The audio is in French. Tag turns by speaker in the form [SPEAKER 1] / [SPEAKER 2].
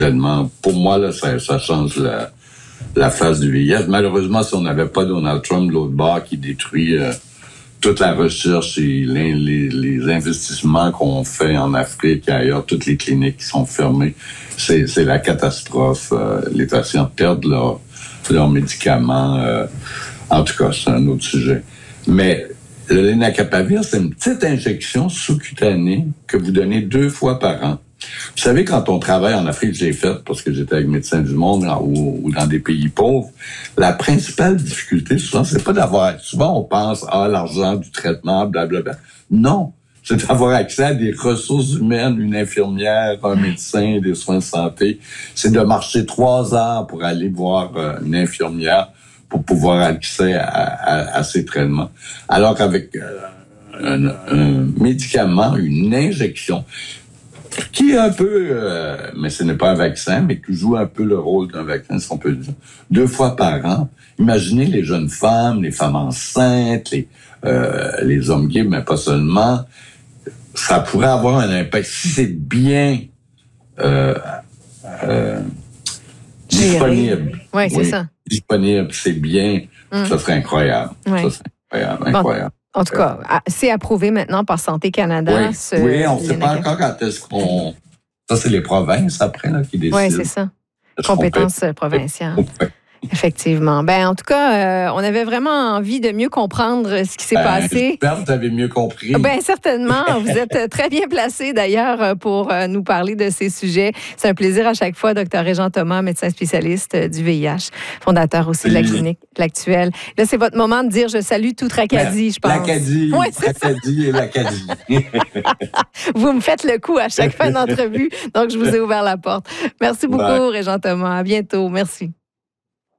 [SPEAKER 1] tellement, pour moi, là, ça change la face du VIH. Malheureusement, si on n'avait pas Donald Trump de l'autre bord qui détruit toute la recherche et les investissements qu'on fait en Afrique et ailleurs, toutes les cliniques qui sont fermées, c'est la catastrophe. Les patients perdent leurs médicaments. En tout cas, c'est un autre sujet. Mais le lenacapavir, c'est une petite injection sous-cutanée que vous donnez 2 fois par an. Vous savez, quand on travaille en Afrique, je l'ai fait parce que j'étais avec Médecins du Monde ou dans des pays pauvres, la principale difficulté, souvent, c'est pas d'avoir... Souvent, on pense, l'argent du traitement, blablabla. Non, c'est d'avoir accès à des ressources humaines, une infirmière, un médecin, des soins de santé. C'est de marcher 3 heures pour aller voir une infirmière pour pouvoir accès à ces traitements. Alors qu'avec un médicament, une injection, qui est un peu, mais ce n'est pas un vaccin, mais qui joue un peu le rôle d'un vaccin, si on peut dire, 2 fois par an. Imaginez les jeunes femmes, les femmes enceintes, les hommes gays, mais pas seulement. Ça pourrait avoir un impact si c'est bien disponible.
[SPEAKER 2] Oui, c'est ça.
[SPEAKER 1] Disponible, c'est bien. Ça serait incroyable.
[SPEAKER 2] Ouais.
[SPEAKER 1] Ça serait incroyable.
[SPEAKER 2] En tout cas, c'est approuvé maintenant par Santé Canada.
[SPEAKER 1] Oui, on ne sait pas encore quand est-ce qu'on... Ça, c'est les provinces, après, là, qui décident.
[SPEAKER 2] Oui, c'est ça. Compétences provinciales. Effectivement. En tout cas, on avait vraiment envie de mieux comprendre ce qui s'est passé.
[SPEAKER 1] J'espère que vous avez mieux compris.
[SPEAKER 2] Certainement. Vous êtes très bien placé, d'ailleurs, pour nous parler de ces sujets. C'est un plaisir à chaque fois, Dr. Régent Thomas, médecin spécialiste du VIH, fondateur aussi de la clinique L'Actuelle. Là, c'est votre moment de dire « Je salue toute l'Acadie », je pense.
[SPEAKER 1] L'Acadie, l'Acadie et l'Acadie.
[SPEAKER 2] Vous me faites le coup à chaque fin d'entrevue, donc je vous ai ouvert la porte. Merci beaucoup, Régent Thomas. À bientôt. Merci.